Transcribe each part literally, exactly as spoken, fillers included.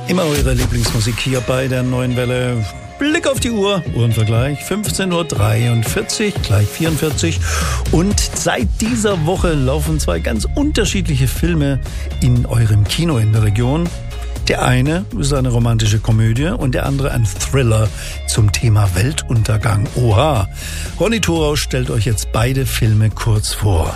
Immer eure Lieblingsmusik hier bei der Neuen Welle. Blick auf die Uhr, Uhrenvergleich, fünfzehn Uhr dreiundvierzig, gleich vierundvierzig. Und seit dieser Woche laufen zwei ganz unterschiedliche Filme in eurem Kino in der Region. Der eine ist eine romantische Komödie und der andere ein Thriller zum Thema Weltuntergang. Oha! Ronny Thorau stellt euch jetzt beide Filme kurz vor.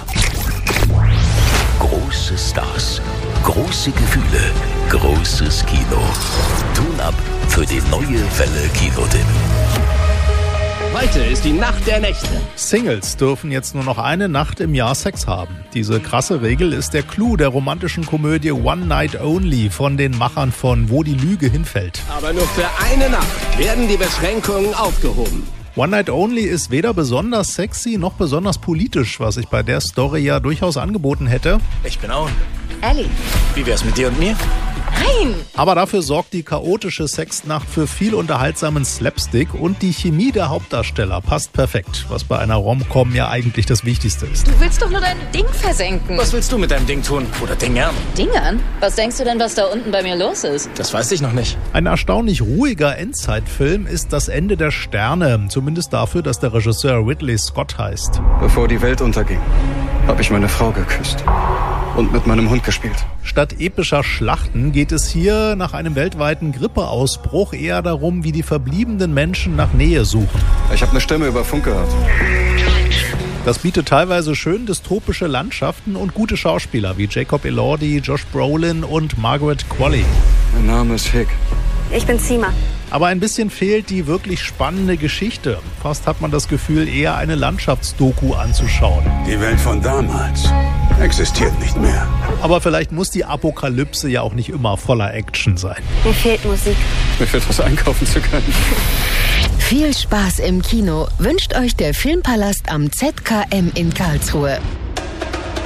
Große Stars, große Gefühle, großes Kino. Tun ab für die neue Welle Kinotipp. Heute ist die Nacht der Nächte. Singles dürfen jetzt nur noch eine Nacht im Jahr Sex haben. Diese krasse Regel ist der Clou der romantischen Komödie One Night Only von den Machern von Wo die Lüge hinfällt. Aber nur für eine Nacht werden die Beschränkungen aufgehoben. One Night Only ist weder besonders sexy noch besonders politisch, was ich bei der Story ja durchaus angeboten hätte. Ich bin Owen. Ellie. Wie wär's mit dir und mir? Nein! Aber dafür sorgt die chaotische Sexnacht für viel unterhaltsamen Slapstick und die Chemie der Hauptdarsteller passt perfekt, was bei einer Rom-Com ja eigentlich das Wichtigste ist. Du willst doch nur dein Ding versenken. Was willst du mit deinem Ding tun? Oder Dingern? Dingern? Was denkst du denn, was da unten bei mir los ist? Das weiß ich noch nicht. Ein erstaunlich ruhiger Endzeitfilm ist Das Ende der Sterne, zumindest dafür, dass der Regisseur Ridley Scott heißt. Bevor die Welt unterging, habe ich meine Frau geküsst und mit meinem Hund gespielt. Statt epischer Schlachten geht es hier nach einem weltweiten Grippeausbruch eher darum, wie die verbliebenen Menschen nach Nähe suchen. Ich habe eine Stimme über Funk gehört. Das bietet teilweise schön dystopische Landschaften und gute Schauspieler wie Jacob Elordi, Josh Brolin und Margaret Qualley. Mein Name ist Hick. Ich bin Sima. Aber ein bisschen fehlt die wirklich spannende Geschichte. Fast hat man das Gefühl, eher eine Landschaftsdoku anzuschauen. Die Welt von damals existiert nicht mehr. Aber vielleicht muss die Apokalypse ja auch nicht immer voller Action sein. Mir fehlt Musik. Mir fehlt was einkaufen zu können. Viel Spaß im Kino wünscht euch der Filmpalast am Z K M in Karlsruhe.